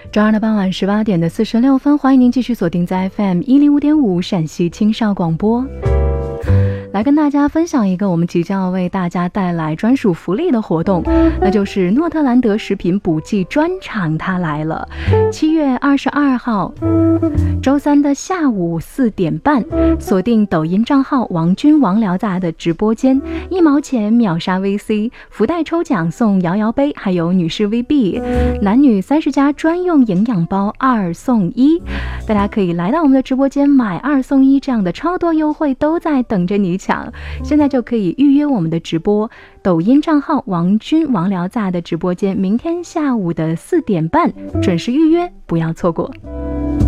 周二的傍晚18点的46分，欢迎您继续锁定在 FM105.5 陕西青少广播，来跟大家分享一个我们即将要为大家带来专属福利的活动，那就是诺特兰德食品补剂专场，它来了。7月22号周三的下午4点半，锁定抖音账号王军王聊杂的直播间，1毛钱秒杀 VC， 福袋抽奖送摇摇杯，还有女士 VB， 男女30加专用营养包2送1，大家可以来到我们的直播间买2送1，这样的超多优惠都在等着你抢。现在就可以预约我们的直播，抖音账号王军王聊杂的直播间，明天下午的4点半准时预约，不要错过。